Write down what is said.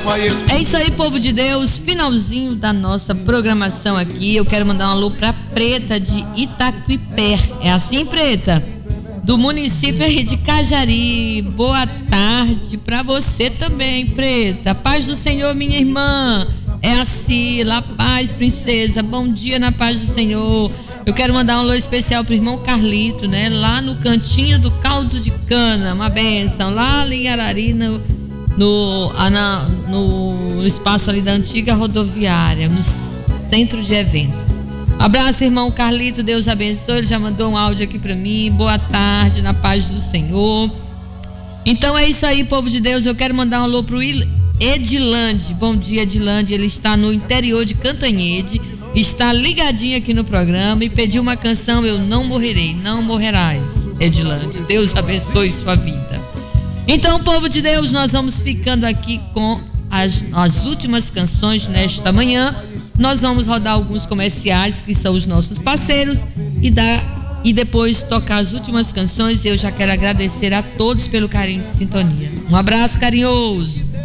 É isso aí, povo de Deus, finalzinho da nossa programação aqui. Eu quero mandar um alô pra Preta de Itaquipé. É assim, Preta? Do município aí de Cajari. Boa tarde pra você também, Preta. Paz do Senhor, minha irmã. É a Cila, paz, princesa. Bom dia na paz do Senhor. Eu quero mandar um alô especial pro irmão Carlito, né? Lá no cantinho do Caldo de Cana. Uma benção. Lá em Arari, no espaço ali da antiga rodoviária, no centro de eventos. Abraço, irmão Carlito, Deus abençoe. Ele já mandou um áudio aqui pra mim. Boa tarde, na paz do Senhor. Então é isso aí, povo de Deus. Eu quero mandar um alô pro Edilande. Bom dia, Edilande. Ele está no interior de Cantanhede, está ligadinho aqui no programa e pediu uma canção, Eu Não Morrerei, Não Morrerás. Edilande, Deus abençoe sua vida. Então, povo de Deus, nós vamos ficando aqui com as últimas canções nesta manhã. Nós vamos rodar alguns comerciais que são os nossos parceiros e depois tocar as últimas canções. Eu já quero agradecer a todos pelo carinho de sintonia. Um abraço carinhoso.